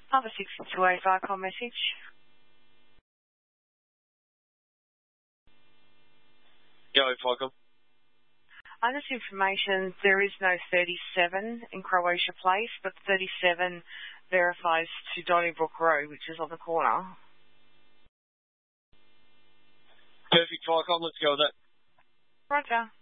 Other 628 Vicom message. Go, Vicom. On this information, there is no 37 in Croatia Place, but 37 verifies to Donnybrook Road, which is on the corner. Perfect, Vicom. Let's go with that. Roger.